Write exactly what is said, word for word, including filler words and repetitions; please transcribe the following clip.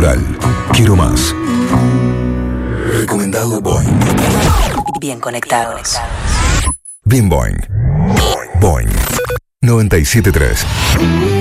Natural. Quiero más. Recomendado Boing. Bien conectados. Bien Boing. Boing. noventa y siete punto tres.